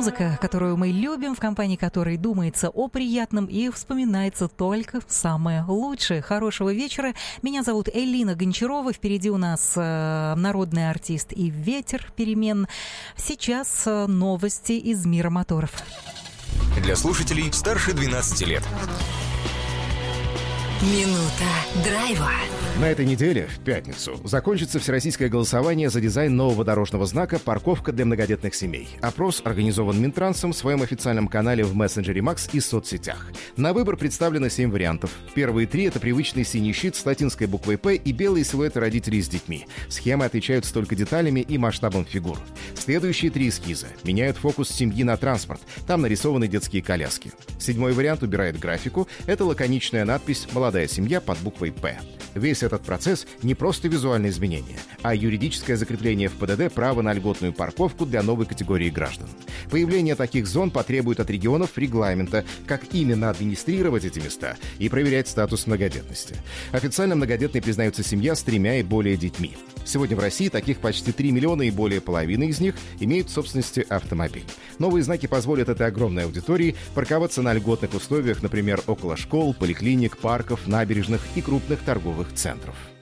музыка, которую мы любим, в компании которой думается о приятном и вспоминается только самое лучшее. Хорошего вечера. Меня зовут Элина Гончарова. Впереди у нас народный артист и ветер перемен. Сейчас новости из мира моторов. Для слушателей старше 12 лет. Минута драйва. На этой неделе, в пятницу, закончится всероссийское голосование за дизайн нового дорожного знака «Парковка для многодетных семей». Опрос организован Минтрансом в своем официальном канале в мессенджере Макс и соцсетях. На выбор представлено 7 вариантов. Первые 3 — это привычный синий щит с латинской буквой «П» и белые силуэты родителей с детьми. Схемы отличаются только деталями и масштабом фигур. Следующие 3 эскиза меняют фокус семьи на транспорт. Там нарисованы детские коляски. 7-й вариант убирает графику. Это лаконичная надпись «Молодая семья» под буквой «П». Весь этот процесс не просто визуальное изменение, а юридическое закрепление в ПДД права на льготную парковку для новой категории граждан. Появление таких зон потребует от регионов регламента, как именно администрировать эти места и проверять статус многодетности. Официально многодетной признается семья с 3 и более детьми. Сегодня в России таких почти 3 миллиона, и более половины из них имеют в собственности автомобиль. Новые знаки позволят этой огромной аудитории парковаться на льготных условиях, например, около школ, поликлиник, парков, набережных и крупных торговых центров.